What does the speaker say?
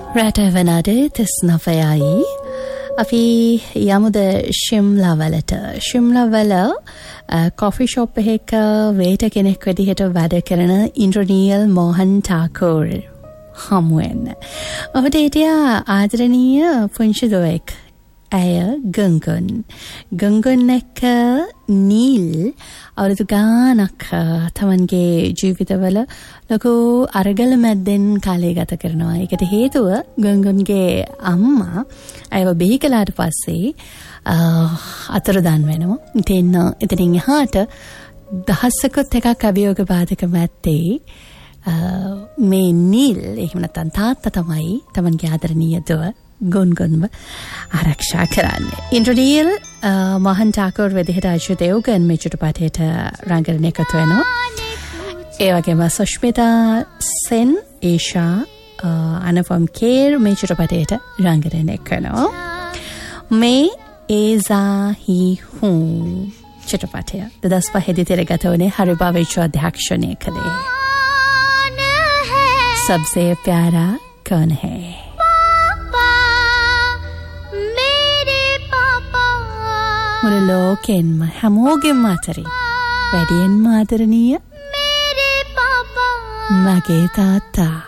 රටවනඩ තෙස්නපයයි අපි යමුද ශිම්ලවලට ශිම්ලවල coffee shop එක වේට කෙනෙක් විදිහට වැඩ කරන ඉන්ද්‍රනීල් මෝහන් ටාකෝර් හමුවෙන්න. ඔහුට හිටියා ආදරණීය පුංචි දුවෙක්. ඇය ගංගුන් එක්ක නීල් අවුරුදු ගානක් තමන්ගේ ජීවිතවල ලොකු අරගල මැද්දෙන් කාලය ගත කරනවා. ඒකට හේතුව ගංගුන්ගේ අම්මා ඇයව බිහි කළාට පස්සේ අතුරුදන් වෙනවා. ඉතින් එතනින් එහාට දහසකුත් එකක් අභියෝග බාධක මැත්තේ මේ නීල් එහෙම නැත්නම් තාත්තා තමයි තමන්ගේ ආදරණීය දුව ගොන්ගොන්ව ආරක්ෂා කරන්නේ. ඉන්ද්‍රනීල් මෝහන් ටාකෝර් විදිහට අජය දේව්ගන් මේ චිත්‍රපටයට රංගන එකතු වෙනවා. ඒ වගේම සුෂ්මිතා සෙන්, ඒෂා, අනුපම් කේර් මේ චිත්‍රපටයට රංගන එකනවා. මේ ඒසා හි හූ චිත්‍රපටය 2005 දී තිරගත වුණේ හරිබා විශ්ව අධ්‍යක්ෂණය කළේ. सबसे प्यारा कौन है? මුළු ලෝකෙන්ම හැමෝගෙම අතරින් වැඩියෙන්ම ආදරණීය මගේ තාත්තා.